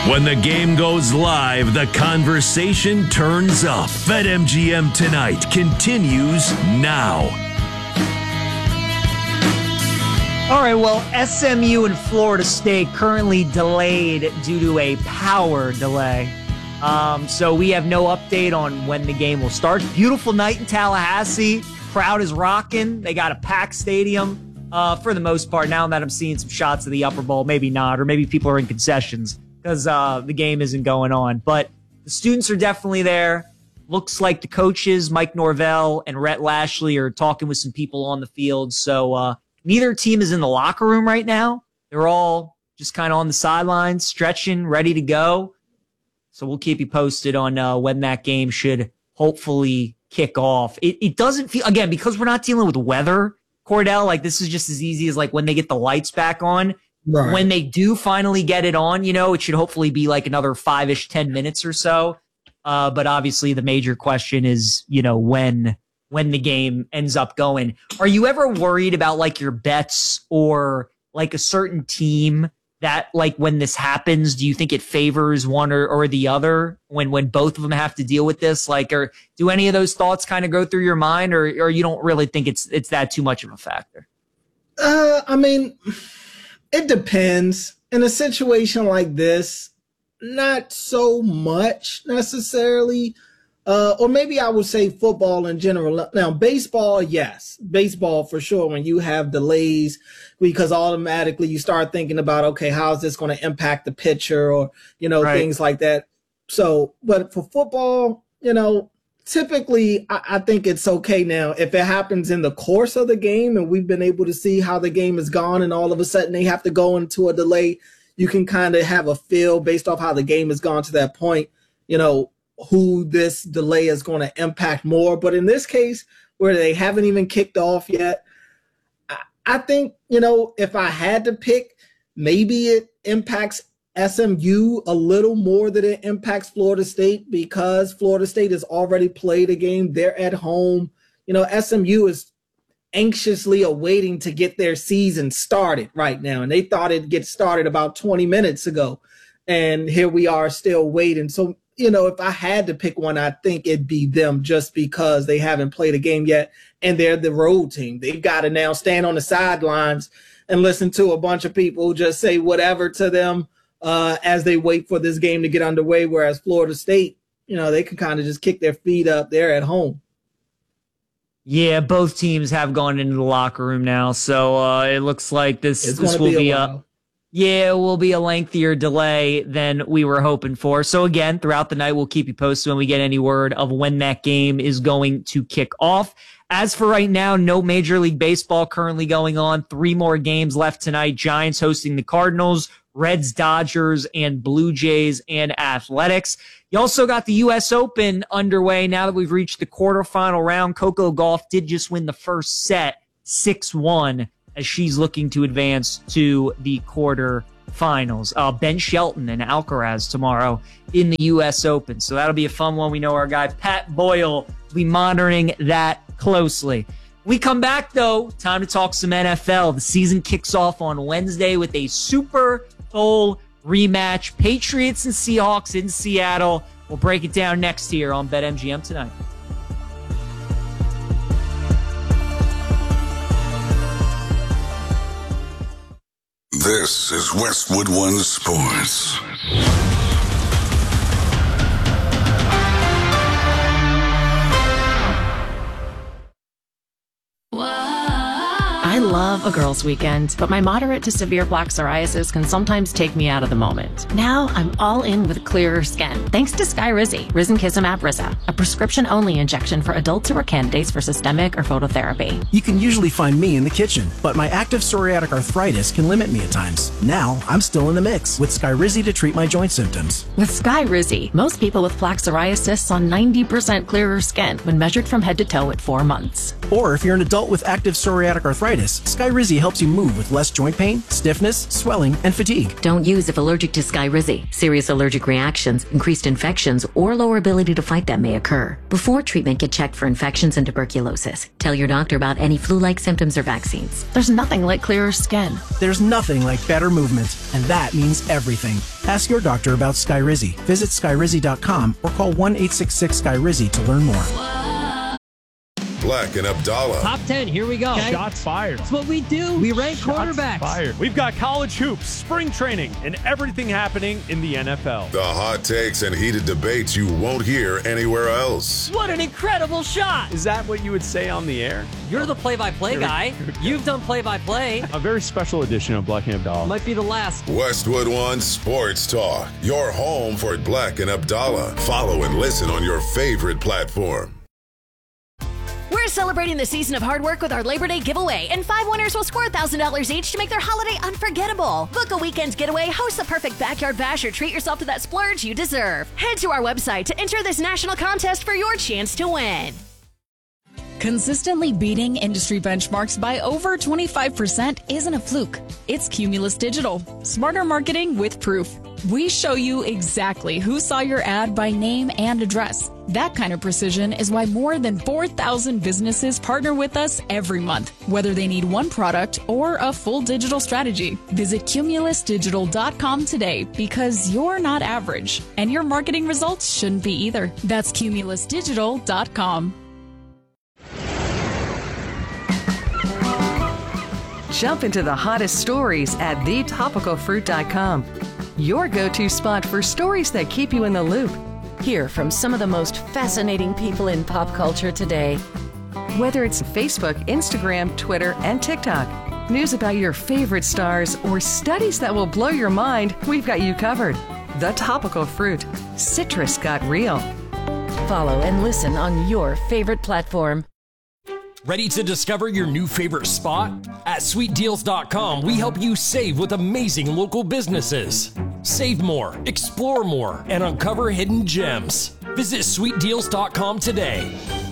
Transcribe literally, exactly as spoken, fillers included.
When the game goes live, the conversation turns up. BetMGM Tonight continues now. All right, well, S M U and Florida State currently delayed due to a power delay. Um, so we have no update on when the game will start. Beautiful night in Tallahassee. Crowd is rocking. They got a packed stadium uh, for the most part. Now that I'm seeing some shots of the upper bowl, maybe not, or maybe people are in concessions because uh, the game isn't going on. But the students are definitely there. Looks like the coaches, Mike Norvell and Rhett Lashley, are talking with some people on the field. So uh, neither team is in the locker room right now. They're all just kind of on the sidelines, stretching, ready to go. So we'll keep you posted on uh, when that game should hopefully kick off. It, it doesn't feel, again, because we're not dealing with weather, Cordell, like this is just as easy as like when they get the lights back on. Right. When they do finally get it on, you know, it should hopefully be like another five-ish, ten minutes or so. Uh, but obviously the major question is, you know, when when the game ends up going. Are you ever worried about like your bets or like a certain team that like when this happens, do you think it favors one or, or the other when, when both of them have to deal with this? Like, or do any of those thoughts kind of go through your mind, or, or you don't really think it's, it's that too much of a factor? Uh, I mean, it depends. In a situation like this, not so much necessarily. Uh, or maybe I would say football in general. Now, baseball, yes. Baseball for sure. When you have delays, because automatically you start thinking about, okay, how is this going to impact the pitcher, or, you know, right. things like that. So, but for football, you know, typically I, I think it's okay now. If it happens in the course of the game and we've been able to see how the game has gone and all of a sudden they have to go into a delay, you can kind of have a feel based off how the game has gone to that point, you know, who this delay is going to impact more. But in this case, where they haven't even kicked off yet, I, I think, you know, if I had to pick, maybe it impacts S M U a little more than it impacts Florida State, because Florida State has already played a game. They're at home. You know, S M U is anxiously awaiting to get their season started right now, and they thought it'd get started about twenty minutes ago. And here we are still waiting. So, you know, if I had to pick one, I think it'd be them, just because they haven't played a game yet and they're the road team. They've got to now stand on the sidelines and listen to a bunch of people just say whatever to them uh, as they wait for this game to get underway. Whereas Florida State, you know, they can kind of just kick their feet up. They're at home. Yeah, both teams have gone into the locker room now. So uh, it looks like this, it's this will be, be a, a Yeah, it will be a lengthier delay than we were hoping for. So again, throughout the night, we'll keep you posted when we get any word of when that game is going to kick off. As for right now, no Major League Baseball currently going on. Three more games left tonight. Giants hosting the Cardinals, Reds, Dodgers, and Blue Jays and Athletics. You also got the U S Open underway now that we've reached the quarterfinal round. Coco Gauff did just win the first set, six one. As she's looking to advance to the quarterfinals. Uh, Ben Shelton and Alcaraz tomorrow in the U S Open. So that'll be a fun one. We know our guy Pat Boyle will be monitoring that closely. When we come back, though, time to talk some N F L. The season kicks off on Wednesday with a Super Bowl rematch. Patriots and Seahawks in Seattle. We'll break it down next here on BetMGM Tonight. This is Westwood One Sports. I love a girls' weekend, but my moderate to severe plaque psoriasis can sometimes take me out of the moment. Now I'm all in with clearer skin, thanks to Skyrizi, Risankizumab Risa, a prescription-only injection for adults who are candidates for systemic or phototherapy. You can usually find me in the kitchen, but my active psoriatic arthritis can limit me at times. Now I'm still in the mix with Skyrizi to treat my joint symptoms. With Skyrizi, most people with plaque psoriasis saw ninety percent clearer skin when measured from head to toe at four months. Or if you're an adult with active psoriatic arthritis, Skyrizi helps you move with less joint pain, stiffness, swelling, and fatigue. Don't use if allergic to Skyrizi. Serious allergic reactions, increased infections, or lower ability to fight them may occur. Before treatment, get checked for infections and tuberculosis. Tell your doctor about any flu-like symptoms or vaccines. There's nothing like clearer skin. There's nothing like better movement, and that means everything. Ask your doctor about Skyrizi. Visit Skyrizi dot com or call one eight six six Skyrizi to learn more. Black and Abdallah. Top ten, here we go. Okay. Shots fired. That's what we do. We rank Shots quarterbacks. Fired. We've got college hoops, spring training, and everything happening in the N F L. The hot takes and heated debates you won't hear anywhere else. What an incredible shot. Is that what you would say on the air? You're the play-by-play guy. You've done play-by-play. A very special edition of Black and Abdallah. Might be the last. Westwood One Sports Talk. Your home for Black and Abdallah. Follow and listen on your favorite platform. We're celebrating the season of hard work with our Labor Day giveaway, and five winners will score one thousand dollars each to make their holiday unforgettable. Book a weekend getaway, host the perfect backyard bash, or treat yourself to that splurge you deserve. Head to our website to enter this national contest for your chance to win. Consistently beating industry benchmarks by over twenty-five percent isn't a fluke. It's Cumulus Digital. Smarter marketing with proof. We show you exactly who saw your ad by name and address. That kind of precision is why more than four thousand businesses partner with us every month, whether they need one product or a full digital strategy. Visit Cumulus Digital dot com today, because you're not average, and your marketing results shouldn't be either. That's Cumulus Digital dot com. Jump into the hottest stories at the topical fruit dot com. Your go-to spot for stories that keep you in the loop. Hear from some of the most fascinating people in pop culture today. Whether it's Facebook, Instagram, Twitter, and TikTok, news about your favorite stars, or studies that will blow your mind, we've got you covered. The Topical Fruit. Citrus got real. Follow and listen on your favorite platform. Ready to discover your new favorite spot? At sweet deals dot com, we help you save with amazing local businesses. Save more, explore more, and uncover hidden gems. Visit sweet deals dot com today.